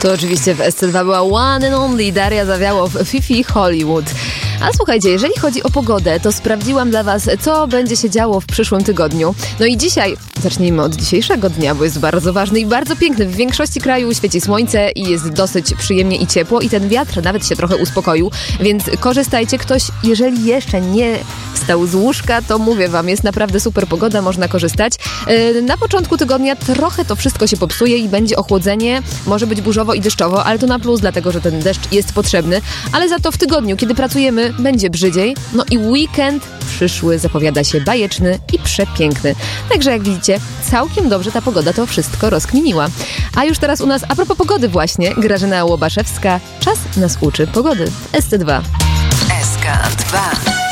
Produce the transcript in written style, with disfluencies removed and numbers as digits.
To oczywiście w SC2 była One and Only Daria Zawiałow, Fifi Hollywood. A słuchajcie, jeżeli chodzi o pogodę, to sprawdziłam dla Was, co będzie się działo w przyszłym tygodniu. No i dzisiaj, zacznijmy od dzisiejszego dnia, bo jest bardzo ważny i bardzo piękny. W większości kraju świeci słońce i jest dosyć przyjemnie i ciepło i ten wiatr nawet się trochę uspokoił, więc korzystajcie. Ktoś, jeżeli jeszcze nie wstał z łóżka, to mówię Wam, jest naprawdę super pogoda, można korzystać. Na początku tygodnia trochę to wszystko się popsuje i będzie ochłodzenie, może być burzowo i deszczowo, ale to na plus, dlatego że ten deszcz jest potrzebny, ale za to w tygodniu, kiedy pracujemy, będzie brzydziej. No i weekend przyszły zapowiada się bajeczny i przepiękny. Także jak widzicie, całkiem dobrze ta pogoda to wszystko rozkminiła. A już teraz u nas, a propos pogody właśnie, Grażyna Łobaszewska. Czas nas uczy pogody w SC2. SK2